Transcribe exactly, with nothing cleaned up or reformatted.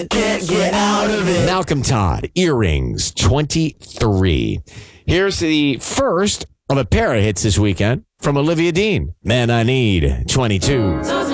Can't get out of it. Malcolm Todd, Earrings, twenty-three. Here's the first of a pair of hits this weekend from Olivia Dean. Man I Need, twenty-two.